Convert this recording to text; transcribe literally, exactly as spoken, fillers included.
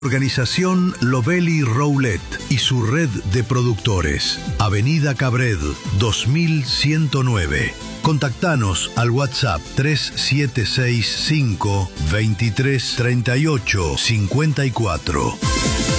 Organización Lovelli Roulet y su red de productores. Avenida Cabred, dos mil ciento nueve. Contactanos al WhatsApp tres siete seis cinco, veintitrés, treinta y ocho, cincuenta y cuatro.